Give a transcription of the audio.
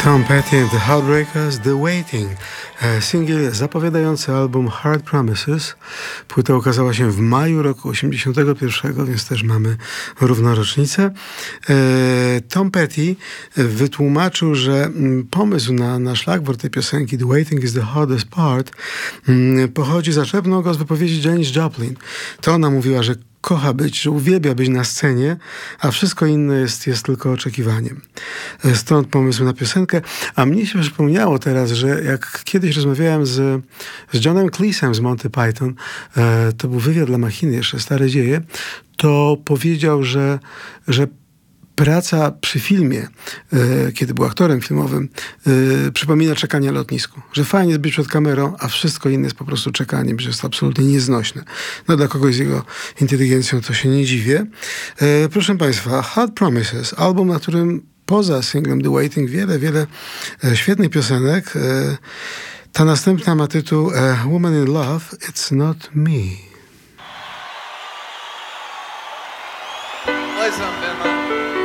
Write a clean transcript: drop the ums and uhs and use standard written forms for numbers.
Tom Petty and the Heartbreakers, The Waiting. Singiel zapowiadający album Hard Promises. Płyta ukazała się w maju roku 1981, więc też mamy równorocznicę. Tom Petty wytłumaczył, że pomysł na szlagwort tej piosenki The Waiting is the hardest part zaczerpnął go z wypowiedzi Janis Joplin. To ona mówiła, że kocha być, że uwielbia być na scenie, a wszystko inne jest tylko oczekiwaniem. Stąd pomysł na piosenkę. A mnie się przypomniało teraz, że jak kiedyś rozmawiałem z Johnem Cleese'em z Monty Python, to był wywiad dla Machiny, jeszcze stare dzieje, to powiedział, że praca przy filmie, kiedy był aktorem filmowym, przypomina czekanie na lotnisku. Że fajnie jest być przed kamerą, a wszystko inne jest po prostu czekaniem, że jest absolutnie nieznośne. No dla kogoś z jego inteligencją to się nie dziwię. Proszę Państwa, Hard Promises, album, na którym poza singlem The Waiting wiele świetnych piosenek. Ta następna ma tytuł Woman in Love, It's Not Me. Play something, man.